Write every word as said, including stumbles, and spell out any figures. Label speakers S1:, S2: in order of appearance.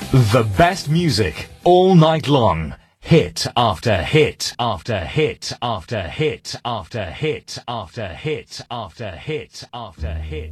S1: The best music all night long. Hit after hit after hit after hit after hit after hit after hit after hit.